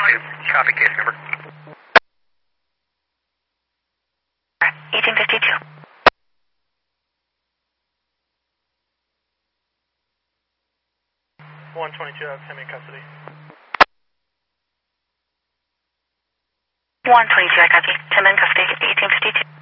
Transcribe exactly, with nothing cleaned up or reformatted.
fifty-two. Copy case number. eighteen fifty-two. one twenty-two, I have him in custody. one twenty-two, I copy. Tim in custody, eighteen fifty-two.